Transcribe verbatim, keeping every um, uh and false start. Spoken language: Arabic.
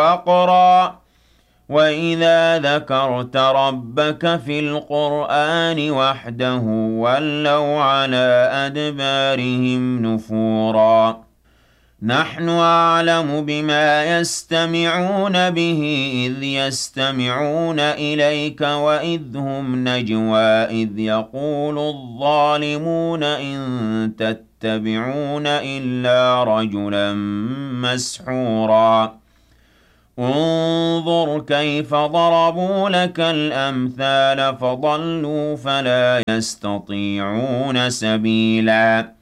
فقرا وإذا ذكرت ربك في القرآن وحده ولوا على أدبارهم نفورا نحن أعلم بما يستمعون به إذ يستمعون إليك وإذ هم نجوى إذ يقول الظالمون إن تتبعون إلا رجلا مسحورا انظر كيف ضربوا لك الأمثال فضلوا فلا يستطيعون سبيلا